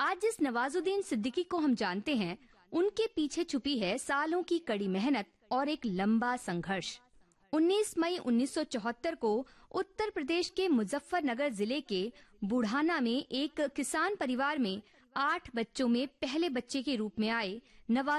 आज जिस नवाजुद्दीन सिद्दीकी को हम जानते हैं, उनके पीछे छुपी है सालों की कड़ी मेहनत और एक लंबा संघर्ष। 19 मई 1974 को उत्तर प्रदेश के मुजफ्फरनगर जिले के बुढ़ाना में एक किसान परिवार में 8 बच्चों में पहले बच्चे के रूप में आए नवाजुद्दीन